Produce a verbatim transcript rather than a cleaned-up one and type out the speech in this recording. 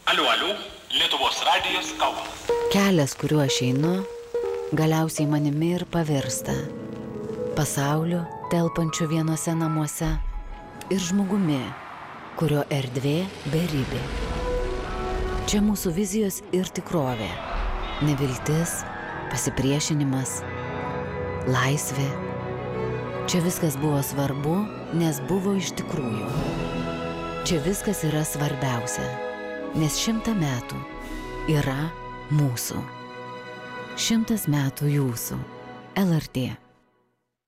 Aliu, aliu, Lietuvos radijas kalba. Kelias, kuriuo aš einu, galiausiai manimi ir pavirsta. Pasauliu, telpančiu vienose namuose, ir žmogumi, kurio erdvė beribė. Čia mūsų vizijos ir tikrovė. Neviltis, pasipriešinimas, laisvė. Čia viskas buvo svarbu, nes buvo iš tikrųjų. Čia viskas yra svarbiausia, nes šimtą metų yra mūsų. Šimtas metų jūsų. L R T.